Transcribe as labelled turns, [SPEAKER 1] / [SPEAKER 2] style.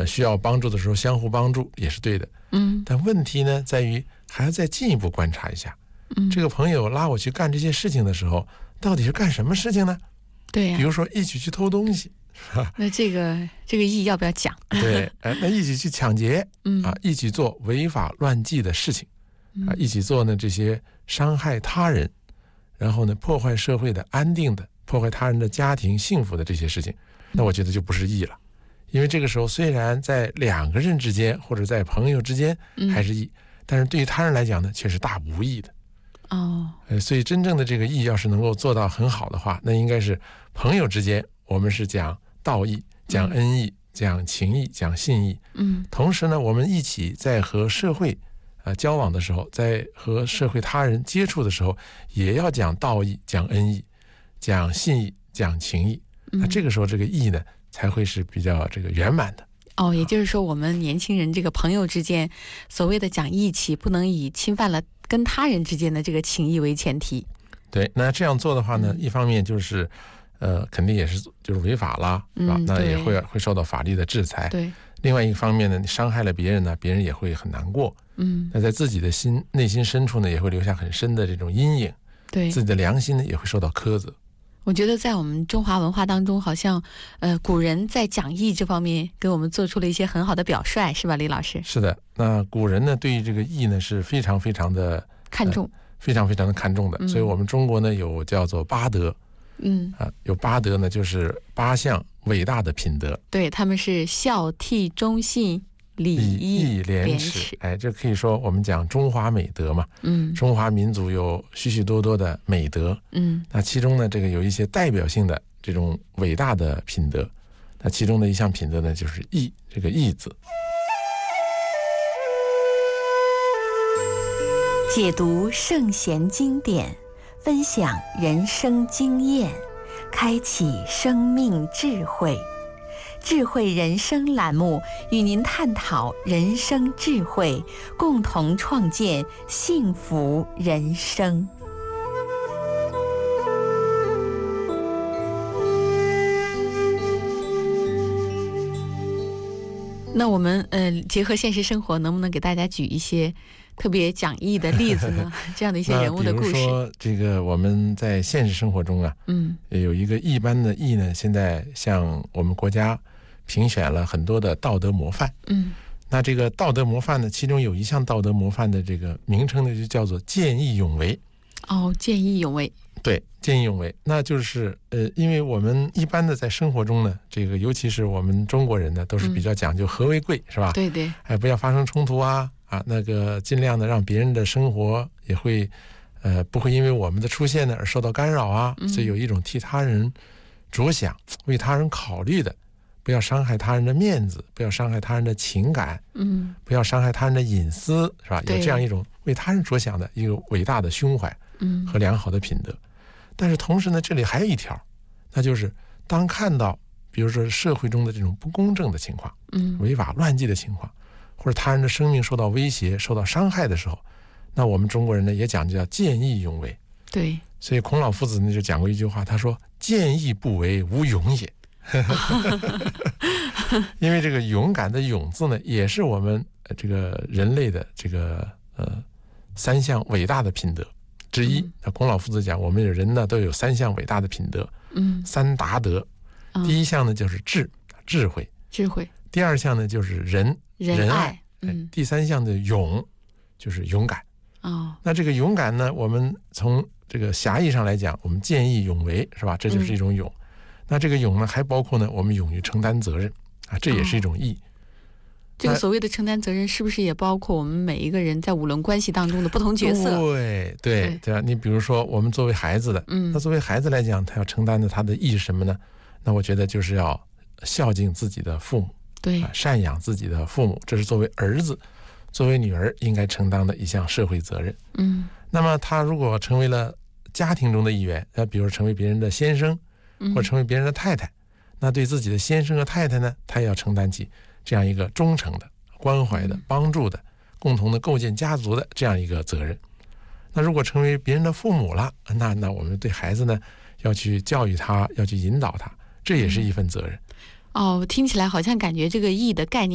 [SPEAKER 1] 需要帮助的时候相互帮助也是对的。但问题呢在于还要再进一步观察一下，这个朋友拉我去干这些事情的时候，到底是干什么事情呢？
[SPEAKER 2] 对呀，
[SPEAKER 1] 比如说一起去偷东西，
[SPEAKER 2] 那这个义要不要讲？
[SPEAKER 1] 对，那一起去抢劫，一起做违法乱纪的事情，一起做呢这些伤害他人，然后呢破坏社会的安定的，破坏他人的家庭幸福的这些事情，那我觉得就不是义了。因为这个时候虽然在两个人之间或者在朋友之间还是义，但是对于他人来讲呢却是大无义的。所以真正的这个义要是能够做到很好的话，那应该是朋友之间我们是讲道义，讲恩义，讲情义，讲信义。同时呢我们一起在和社会交往的时候，在和社会他人接触的时候，也要讲道义，讲恩义，讲信义，讲情义。那这个时候这个义呢才会是比较这个圆满的。
[SPEAKER 2] 也就是说我们年轻人这个朋友之间所谓的讲义气，不能以侵犯了跟他人之间的这个情谊为前提。
[SPEAKER 1] 对，那这样做的话呢，一方面就是肯定也是就是违法啦，是吧？那也会受到法律的制裁。
[SPEAKER 2] 对，
[SPEAKER 1] 另外一方面呢，你伤害了别人呢，别人也会很难过。那在自己的内心深处呢，也会留下很深的这种阴影。对，自己的良心呢也会受到苛责。
[SPEAKER 2] 我觉得在我们中华文化当中，好像古人在讲义这方面给我们做出了一些很好的表率，是吧，李老师？是
[SPEAKER 1] 的，那古人呢对于这个义呢是非常非常的
[SPEAKER 2] 看重，
[SPEAKER 1] 非常非常的看重的。所以我们中国呢有叫做八德。有八德呢，就是8项伟大的品德。对，他们是孝悌忠信礼义廉耻。这可以说我们讲中华美德嘛。中华民族有许许多多的美德。那其中呢，这个有一些代表性的这种伟大的品德。那其中的一项品德呢，就是义，这个义字。
[SPEAKER 3] 解读圣贤经典，分享人生经验，开启生命智慧。智慧人生栏目与您探讨人生智慧，共同创建幸福人生。
[SPEAKER 2] 那我们结合现实生活，能不能给大家举一些特别讲义的例子呢？这样的一些人物的故事。
[SPEAKER 1] 比如说这个我们在现实生活中啊，有一个一般的义呢，现在像我们国家评选了很多的道德模范。那这个道德模范呢，其中有一项道德模范的这个名称呢，就叫做见义勇为。
[SPEAKER 2] 见义勇为。对，
[SPEAKER 1] 见义勇为，那就是因为我们一般的在生活中呢，这个尤其是我们中国人呢，都是比较讲究和为贵，是吧？
[SPEAKER 2] 对对。
[SPEAKER 1] 不要发生冲突啊，那个尽量的让别人的生活也会不会因为我们的出现呢而受到干扰啊。所以有一种替他人着想，为他人考虑的，不要伤害他人的面子，不要伤害他人的情感，不要伤害他人的隐私，是吧？有这样一种为他人着想的一个伟大的胸怀和良好的品德。但是同时呢，这里还有一条，那就是当看到比如说社会中的这种不公正的情况，违法乱纪的情况，或者他人的生命受到威胁受到伤害的时候，那我们中国人呢也讲究叫见义勇为。
[SPEAKER 2] 对，
[SPEAKER 1] 所以孔老夫子呢就讲过一句话，他说见义不为无勇也。因为这个勇敢的勇字呢，也是我们这个人类的这个3项伟大的品德之一。孔老夫子讲，我们人呢都有3项伟大的品德，3达德。第一项呢就是智慧，第2项呢就是仁爱，第3项的勇就是勇敢。那这个勇敢呢，我们从这个狭义上来讲，我们见义勇为，是吧？这就是一种勇。那这个勇呢，还包括呢，我们勇于承担责任这也是一种义。
[SPEAKER 2] 这个所谓的承担责任，是不是也包括我们每一个人在5伦关系当中的不同角色？
[SPEAKER 1] 对吧？你比如说，我们作为孩子的，那作为孩子来讲，他要承担的他的义是什么呢？那我觉得就是要孝敬自己的父母，赡养自己的父母，这是作为儿子、作为女儿应该承担的一项社会责任。那么他如果成为了家庭中的一员，比如成为别人的先生，或者成为别人的太太，那对自己的先生和太太呢，他也要承担起这样一个忠诚的、关怀的、帮助的、共同的构建家族的这样一个责任。那如果成为别人的父母了，那我们对孩子呢，要去教育他，要去引导他，这也是一份责任。
[SPEAKER 2] 听起来好像感觉这个义的概念